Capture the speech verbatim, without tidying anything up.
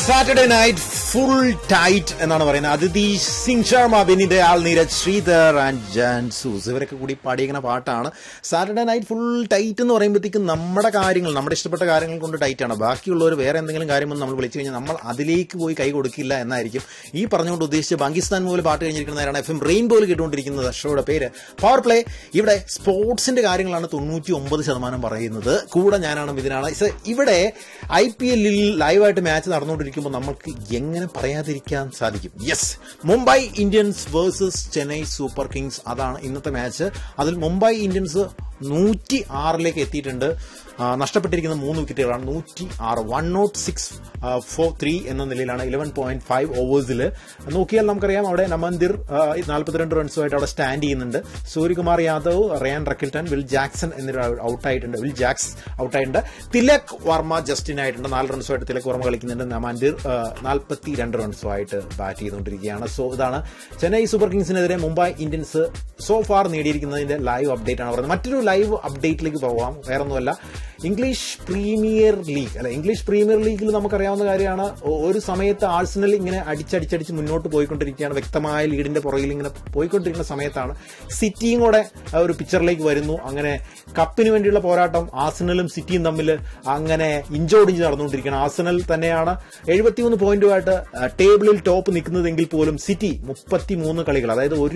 Saturday night full tight എന്നാണ് പറയുന്നത്. അതിഥി സിംഗ് ശർമ്മ, ബെന്നിന്റെ ആൾ, നീരജ് ശ്രീധർ ആൻഡ് ജാൻസൂസ് ഇവരൊക്കെ കൂടി പാടിയിരിക്കുന്ന പാട്ടാണ് സാറ്റർഡേ നൈറ്റ് ഫുൾ ടൈറ്റ് എന്ന് പറയുമ്പോഴത്തേക്കും നമ്മുടെ കാര്യങ്ങൾ, നമ്മുടെ ഇഷ്ടപ്പെട്ട കാര്യങ്ങൾ കൊണ്ട് ടൈറ്റാണ്. ബാക്കിയുള്ളവർ വേറെ എന്തെങ്കിലും കാര്യം നമ്മൾ വിളിച്ചു കഴിഞ്ഞാൽ നമ്മൾ അതിലേക്ക് പോയി കൈ കൊടുക്കില്ല എന്നായിരിക്കും ഈ പറഞ്ഞുകൊണ്ട് ഉദ്ദേശിച്ച് പാകിസ്ഥാൻ പോലെ പാട്ട് കഴിഞ്ഞിരിക്കുന്നവരാണ് എഫ് എം റെയിൻബോയിൽ കേട്ടുകൊണ്ടിരിക്കുന്നത്. ഷോയുടെ പേര് പവർ പ്ലേ. ഇവിടെ സ്പോർട്സിന്റെ കാര്യങ്ങളാണ് തൊണ്ണൂറ്റി ഒമ്പത് ശതമാനം പറയുന്നത്. കൂടെ ഞാനാണ് ഇതിനാണ്. ഇവിടെ ഐ പി എല്ലിൽ ലൈവായിട്ട് മാച്ച് നടന്നുകൊണ്ടിരിക്കുമ്പോൾ നമുക്ക് എങ്ങനെ പറയാതിരിക്കാൻ സാധിക്കും? Yes, Mumbai Indians versus Chennai super Kings, അതാണ് ഇന്നത്തെ മാച്ച്. അതിൽ മുംബൈ ഇന്ത്യൻസ് നൂറ്റി ആറിലേക്ക് എത്തിയിട്ടുണ്ട്. നഷ്ടപ്പെട്ടിരിക്കുന്ന മൂന്ന് വിക്കറ്റുകളാണ്. നൂറ്റി ആറ് one not six four three എന്ന നിലയിലാണ്. ഇലവൻ പോയിന്റ് ഫൈവ് ഓവേഴ്സിൽ നോക്കിയാൽ നമുക്കറിയാം അവിടെ നമന്ദിർ നാൽപ്പത്തിരണ്ട് റൺസുമായിട്ട് അവിടെ സ്റ്റാൻഡ് ചെയ്യുന്നുണ്ട്. Suryakumar Yadav, Ryan റക്കിൽട്ടൺ, will Jackson എന്നിവർ ഔട്ടായിട്ടുണ്ട്. Will jacks ഔട്ടായിട്ടുണ്ട്. Tilak Varma Justin ആയിട്ടുണ്ട്. നാല് റൺസുമായിട്ട് തിലക് വർമ്മ കളിക്കുന്നുണ്ട്. നമന്ദിർ നാൽപ്പത്തി രണ്ട് റൺസുമായിട്ട് ബാറ്റ് ചെയ്തുകൊണ്ടിരിക്കുകയാണ്. സോ ഇതാണ് Chennai super കിങ്സിനെതിരെ Mumbai Indians so far നേടിയിരിക്കുന്നതിന്റെ live update ആണ് പറയുന്നത്. മറ്റൊരു ലൈവ് അപ്ഡേറ്റിലേക്ക് പോകാം. വേറൊന്നുമല്ല, ഇംഗ്ലീഷ് പ്രീമിയർ ലീഗ് അല്ലെ ഇംഗ്ലീഷ് പ്രീമിയർ ലീഗിൽ നമുക്കറിയാവുന്ന കാര്യമാണ്. ഒരു സമയത്ത് ആഴ്സണൽ ഇങ്ങനെ അടിച്ചടിച്ചടിച്ച് മുന്നോട്ട് പോയിക്കൊണ്ടിരിക്കുകയാണ്. വ്യക്തമായ ലീഡിന്റെ പുറകിൽ ഇങ്ങനെ പോയിക്കൊണ്ടിരിക്കുന്ന സമയത്താണ് സിറ്റിയും കൂടെ ഒരു പിക്ചറിലേക്ക് വരുന്നു. അങ്ങനെ കപ്പിന് വേണ്ടിയുള്ള പോരാട്ടം ആഴ്സണലും സിറ്റിയും തമ്മിൽ അങ്ങനെ ഇഞ്ചോടിഞ്ച് നടന്നുകൊണ്ടിരിക്കുകയാണ്. ആഴ്സണൽ തന്നെയാണ് എഴുപത്തിമൂന്ന് പോയിന്റുമായിട്ട് ടേബിളിൽ ടോപ്പ് നിൽക്കുന്നതെങ്കിൽ പോലും സിറ്റി മുപ്പത്തിമൂന്ന് കളികൾ, അതായത് ഒരു